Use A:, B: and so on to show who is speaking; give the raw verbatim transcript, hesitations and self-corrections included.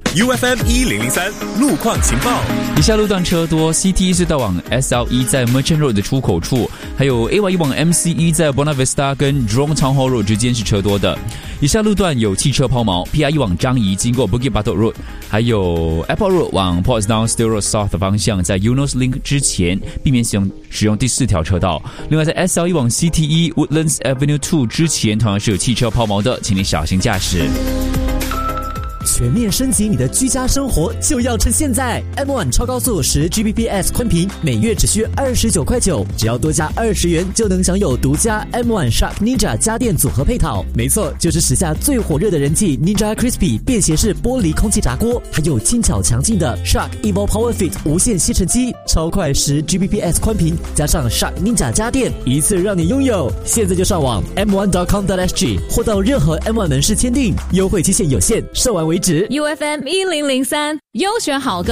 A: U F M 一零零三路况情报。
B: 以下路段车多 ，C T 隧道往 S L E 在 Merchant Road 的出口处，还有 A Y E 往 M C E 在 Buona Vista 跟 Jurong Town Hall Road 之间是车多的。以下路段有汽车抛锚 ，P I E 往张仪经过 Bukit Batok Road， 还有 Airport Road 往 Portsdown Still Road South 的方向，在 Eunos Link 之前避免使用使用第四条车道。另外在 S L E 往 C T E Woodlands Avenue 二之前，同样是有汽车抛锚的，请你小心驾驶。
C: 全面升级你的居家生活就要趁现在 ！M 一 超高速十 G B P S 宽频，每月只需二十九块九，只要多加二十元就能享有独家 M 一 Shark Ninja 家电组合配套。没错，就是时下最火热的人气 Ninja Crispy 便携式玻璃空气炸锅，还有轻巧强劲的 Shark Evo Power Fit 无线吸尘机，超快十 G B P S 宽频，加上 Shark Ninja 家电，一次让你拥有。现在就上网 m one dot com dot s g 或到任何 M 一 门市签订，优惠期限有限，售完为止。
D: U F M 一零零三优选好歌。